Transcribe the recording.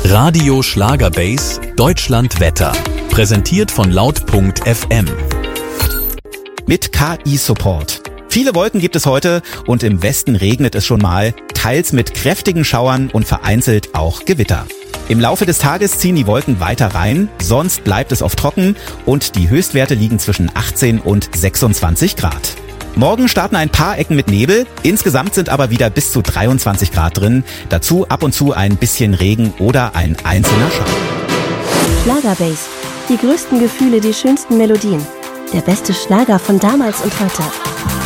Radio Schlagerbase Deutschland Wetter. Präsentiert von Laut.fm. Mit KI-Support. Viele Wolken gibt es heute und im Westen regnet es schon mal, teils mit kräftigen Schauern und vereinzelt auch Gewitter. Im Laufe des Tages ziehen die Wolken weiter rein, sonst bleibt es oft trocken und die Höchstwerte liegen zwischen 18 und 26 Grad. Morgen starten ein paar Ecken mit Nebel, insgesamt sind aber wieder bis zu 23 Grad drin, dazu ab und zu ein bisschen Regen oder ein einzelner Schauer. Schlagerbase. Die größten Gefühle, die schönsten Melodien. Der beste Schlager von damals und heute.